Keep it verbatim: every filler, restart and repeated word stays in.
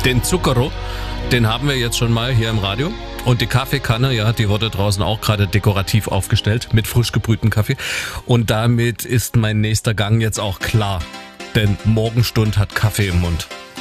Den Zucchero, den haben wir jetzt schon mal hier im Radio. Und die Kaffeekanne, ja, die wurde draußen auch gerade dekorativ aufgestellt mit frisch gebrühtem Kaffee. Und damit ist mein nächster Gang jetzt auch klar. Denn Morgenstund hat Kaffee im Mund.